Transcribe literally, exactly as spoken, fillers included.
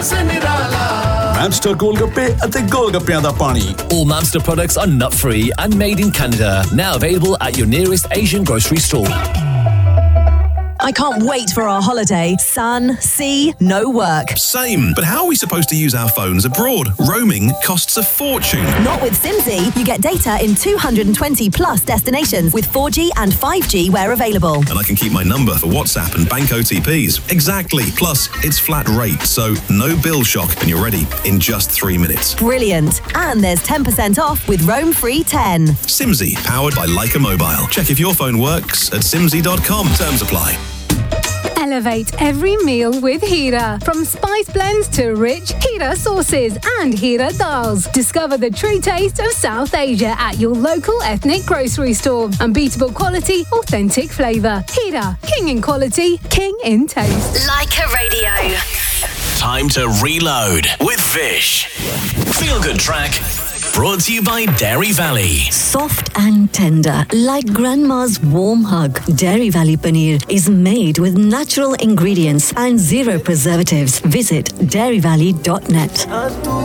Mamster Golgappe ਅਤੇ ਗੋਲਗੱਪਿਆਂ ਦਾ ਪਾਣੀ. All Mamster products are nut-free and made in Canada. Now available at your nearest Asian grocery store. I can't wait for our holiday. Sun, sea, no work. Same, but how are we supposed to use our phones abroad? Roaming costs a fortune. Not with Simsy. You get data in two hundred twenty plus destinations with four G and five G where available. And I can keep my number for WhatsApp and bank O T Ps. Exactly. Plus, it's flat rate, so no bill shock and you're ready in just three minutes. Brilliant. And there's ten percent off with Roam Free ten. Simsy, powered by Leica Mobile. Check if your phone works at simsy dot com. Terms apply. Elevate every meal with Hira. From spice blends to rich Hira sauces and Hira dals. Discover the true taste of South Asia at your local ethnic grocery store. Unbeatable quality, authentic flavour. Hira, king in quality, king in taste. Leica Radio. Time to reload with Vish. Feel good track. Brought to you by Dairy Valley. Soft and tender, like grandma's warm hug. Dairy Valley paneer is made with natural ingredients and zero preservatives. Visit dairy valley dot net.